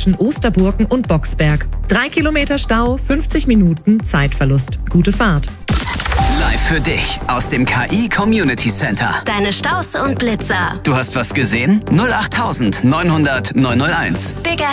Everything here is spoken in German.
zwischen Osterburken und Boxberg. 3 Kilometer Stau, 50 Minuten Zeitverlust. Gute Fahrt. Live für dich aus dem KI Community Center. Deine Staus und Blitzer. Du hast was gesehen? 08900 901. Big